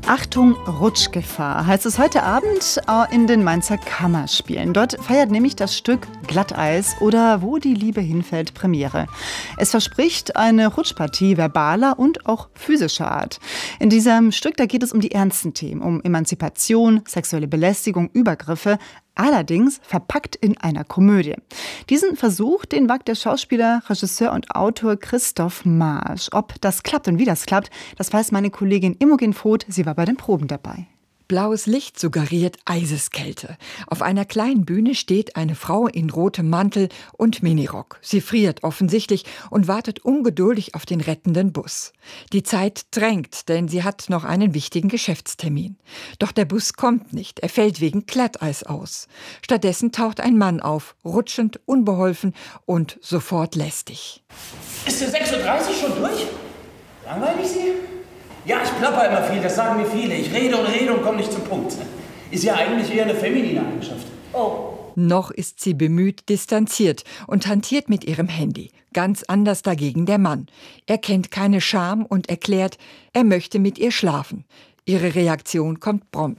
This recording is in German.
Achtung, Rutschgefahr heißt es heute Abend in den Mainzer Kammerspielen. Dort feiert nämlich das Stück Glatteis oder Wo die Liebe hinfällt Premiere. Es verspricht eine Rutschpartie verbaler und auch physischer Art. In diesem Stück, da geht es um die ernsten Themen, um Emanzipation, sexuelle Belästigung, Übergriffe, allerdings verpackt in einer Komödie. Diesen Versuch, den wagt der Schauspieler, Regisseur und Autor Christoph Marsch. Ob das klappt und wie das klappt, das weiß meine Kollegin Imogen Voth. Sie war bei den Proben dabei. Blaues Licht suggeriert Eiseskälte. Auf einer kleinen Bühne steht eine Frau in rotem Mantel und Minirock. Sie friert offensichtlich und wartet ungeduldig auf den rettenden Bus. Die Zeit drängt, denn sie hat noch einen wichtigen Geschäftstermin. Doch der Bus kommt nicht, er fällt wegen Glatteis aus. Stattdessen taucht ein Mann auf, rutschend, unbeholfen und sofort lästig. Ist der 6:30 Uhr schon durch? Langweilig Sie? Ja, ich plapper immer viel, das sagen mir viele. Ich rede und komme nicht zum Punkt. Ist ja eigentlich eher eine feminine Eigenschaft. Oh. Noch ist sie bemüht, distanziert und hantiert mit ihrem Handy. Ganz anders dagegen der Mann. Er kennt keine Scham und erklärt, er möchte mit ihr schlafen. Ihre Reaktion kommt prompt.